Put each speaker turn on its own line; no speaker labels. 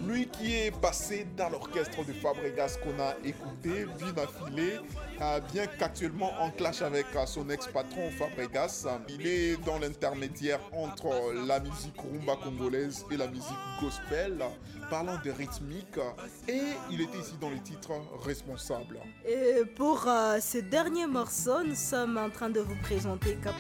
Lui qui est passé dans l'orchestre de Fabregas qu'on a écouté, bien affilé, bien qu'actuellement en clash avec son ex-patron Fabregas. Il est dans l'intermédiaire entre la musique rumba congolaise et la musique gospel, parlant de rythmique, et il était ici dans le titre responsable.
Et pour ce dernier morceau, nous sommes en train de vous présenter